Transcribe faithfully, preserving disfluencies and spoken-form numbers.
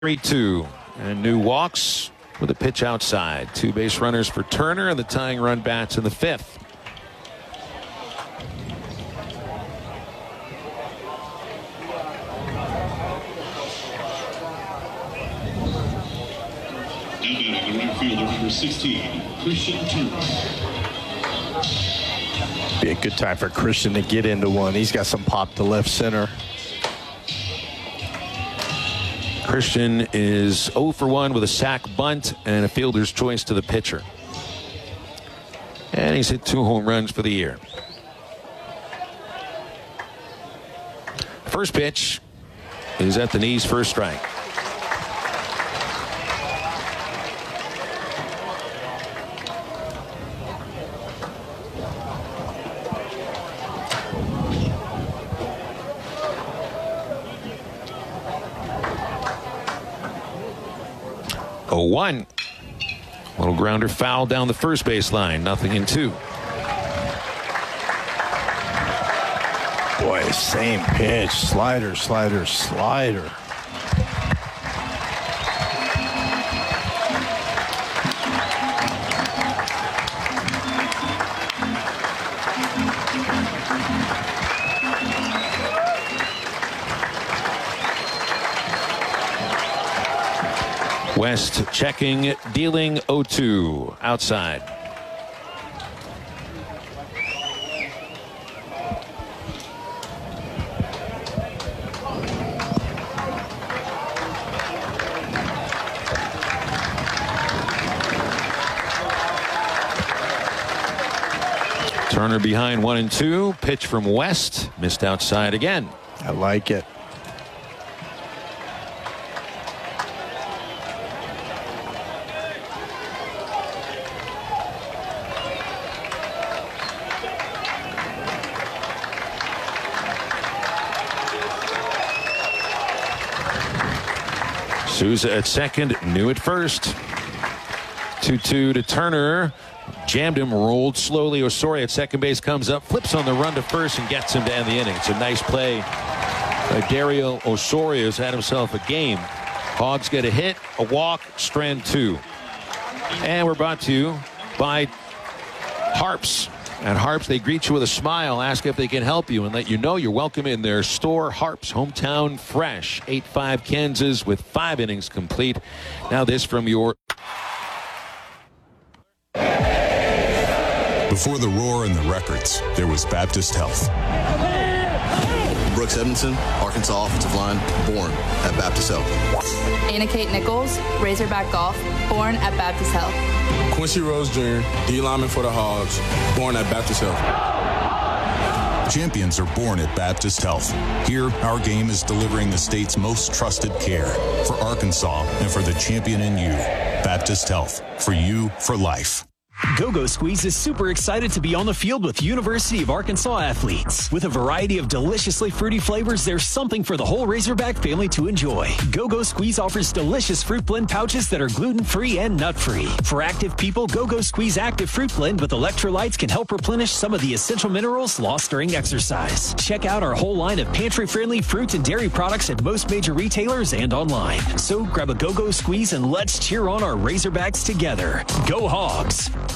three two. And New walks with a pitch outside. Two base runners for Turner, and the tying run bats in the fifth. And the right fielder, number sixteen, Christian Turner. Be a good time for Christian to get into one. He's got some pop to left center. Christian is oh for one with a sac bunt and a fielder's choice to the pitcher. And he's hit two home runs for the year. First pitch is at the knees for a strike. oh one. Little grounder foul down the first base line. Nothing in two. Boy, same pitch. Slider, slider, slider. West checking, dealing oh two. Outside. Turner behind one and two. Pitch from West. Missed outside again. I like it. Souza at second, New at first. two two to Turner. Jammed him, rolled slowly. Osorio at second base comes up, flips on the run to first, and gets him to end the inning. It's a nice play by Dario Osorio. Has had himself a game. Hogs get a hit, a walk, strand two. And we're brought to you by Harps. At Harps, they greet you with a smile, ask if they can help you, and let you know you're welcome in their store. Harps, hometown fresh. eight five Kansas with five innings complete. Now this from your... Before the roar and the records, there was Baptist Health. Brooks Edmondson, Arkansas offensive line, born at Baptist Health. Anna Kate Nichols, Razorback Golf, born at Baptist Health. Quincy Rose Junior, D lineman for the Hogs, born at Baptist Health. Champions are born at Baptist Health. Here, our game is delivering the state's most trusted care for Arkansas and for the champion in you. Baptist Health, for you, for life. Go-Go Squeeze is super excited to be on the field with University of Arkansas athletes. With a variety of deliciously fruity flavors, there's something for the whole Razorback family to enjoy. Go-Go Squeeze offers delicious fruit blend pouches that are gluten-free and nut-free. For active people, Go-Go Squeeze Active Fruit Blend with electrolytes can help replenish some of the essential minerals lost during exercise. Check out our whole line of pantry-friendly fruit and dairy products at most major retailers and online. So grab a Go-Go Squeeze and let's cheer on our Razorbacks together. Go Hogs!